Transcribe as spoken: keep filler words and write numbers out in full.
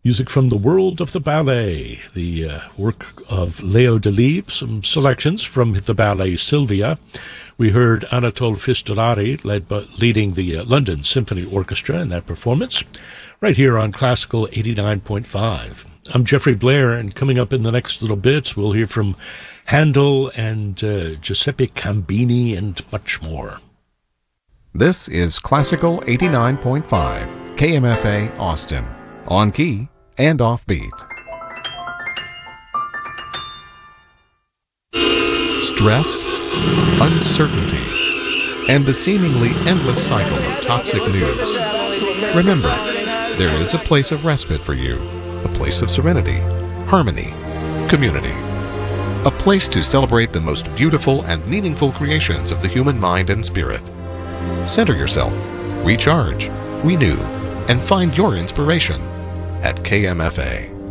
Music from the world of the ballet, the uh, work of Leo Delibes, some selections from the ballet Sylvia. We heard Anatole Fistolari led by, leading the uh, London Symphony Orchestra in that performance, right here on Classical eighty-nine point five. I'm Jeffrey Blair, and coming up in the next little bit, we'll hear from Handel and uh, Giuseppe Cambini and much more. This is Classical eighty-nine point five, K M F A Austin, on key and offbeat. Stress, uncertainty, and the seemingly endless cycle of toxic news. Remember, there is a place of respite for you, a place of serenity, harmony, community. A place to celebrate the most beautiful and meaningful creations of the human mind and spirit. Center yourself, recharge, renew, and find your inspiration at K M F A.